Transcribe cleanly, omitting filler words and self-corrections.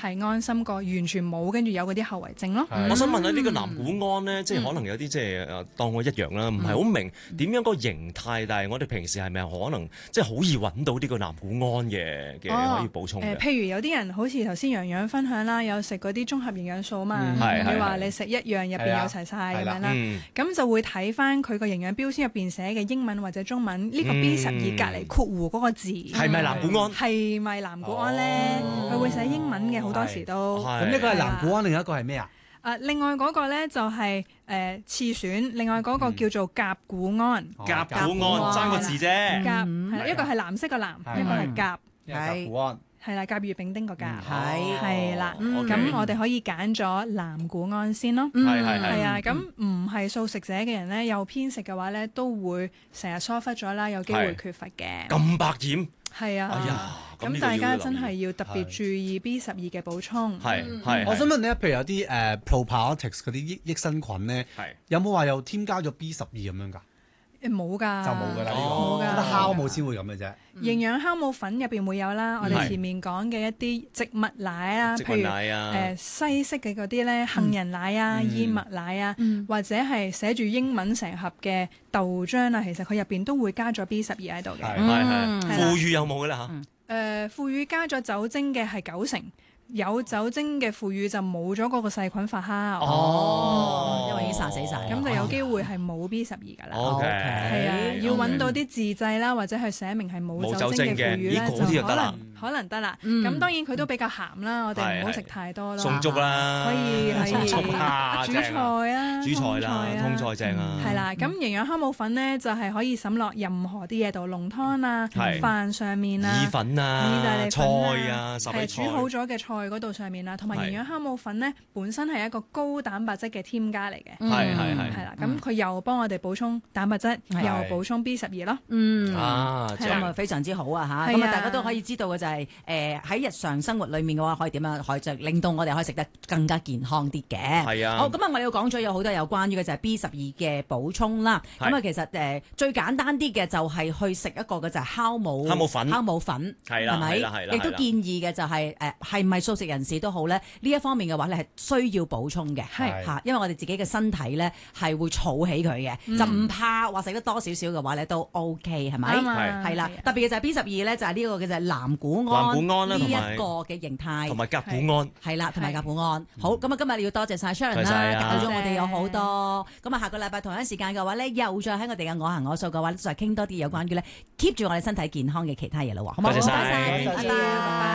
係安心過完全冇，跟住有嗰啲後遺症咯。 我想問下呢個南古安咧，即係可能有啲即係當我一樣啦，唔係好明點樣個形態，但係我哋平時係咪可能即係好易揾到呢個南古安嘅可以補充嘅？ 譬如有啲人好似頭先洋洋分享啦，有食嗰啲綜合營養素嘛，你話你食一樣入邊有齊晒咁樣啦，咁就會睇翻佢個營養標籤入邊寫嘅英文或者中文呢個 B12隔離括弧嗰個字係咪南古安？ 係咪南古安咧？佢會寫英文嘅好多時都。 咁一個係南古安，另一個係咩啊？ 另外嗰個咧就係次選，另外嗰個叫做甲古安。 甲古安爭個字啫。 甲係一個係藍色個藍，一個係甲。 甲古安係啦，甲乙丙丁個甲。 係啦。咁我哋可以揀咗南古安先咯。係啊，咁唔係素食者嘅人咧，有偏食嘅話咧，都會成日疏忽咗啦，有機會缺乏嘅。 咁百厭。 係啊。咁大家真係要特別注意 B12嘅補充。 我想問你，譬如有啲probiotics 嗰啲益生菌咧，有冇話又添加咗 B12咁樣㗎？ 冇㗎， 就冇㗎啦，冇㗎，得酵母先會咁嘅啫。 營養酵母粉入邊會有啦，我哋前面講嘅一啲植物奶啊，譬如西式嘅嗰啲咧，杏仁奶啊、燕麥奶啊，或者係寫住英文成盒嘅豆漿啊，其實佢入邊都會加咗 B12喺度嘅。 腐乳有冇㗎啦嚇？ 腐乳加咗酒精嘅係90%。有酒精嘅腐乳就冇咗嗰個細菌發酵， 因為已經殺死晒， 咁就有機會係冇 B12㗎啦。 OK， 係啊，要揾到啲自製啦，或者係寫明係冇酒精嘅腐乳咧，就可能得啦。咁當然佢都比較鹹啦，我哋唔好食太多咯。 餸粥啦， 可以係煮菜啊， 煮菜啦， 通菜正啊。 係啦，咁營養酵母粉咧就係可以滲落任何啲嘢度，濃湯啊、飯上面啊、 意粉啊、 意大利菜啊， 係煮好咗嘅菜嗰度上面啦，同埋營養酵母粉咧本身係一個高蛋白質嘅添加嚟嘅，係啦，咁佢又幫我哋補充蛋白質，又補充 B12咯， 咁啊非常之好啊嚇，咁啊大家都可以知道嘅就係喺日常生活裡面嘅話，可以點樣可以就令到我哋可以食得更加健康啲嘅。 係啊， 好，咁啊我哋要講咗有好多有關於嘅就係 B12嘅補充啦。咁啊其實最簡單啲嘅就係去食一個嘅就係酵母粉，係咪？亦都建議嘅就係係咪素食人士都好咧？呢一方面嘅話，你係需要補充嘅，嚇，因為我哋自己嘅身體咧係會儲起佢嘅，就唔怕話食得多少少嘅話咧都 OK 係咪？係啦，特別嘅就係 B12咧，就係呢個嘅就係藍古安呢一個嘅形態， 同埋甲古安係啦，同埋甲古安。好，咁啊今日要多謝晒 Sharon 啦，教咗我哋有好多。咁啊下個禮拜同一時間嘅話咧，又再喺我哋嘅我行我素嘅話，再傾多啲有關於咧 keep 住我哋身體健康嘅其他嘢咯。好唔好？ 多謝晒， 拜拜。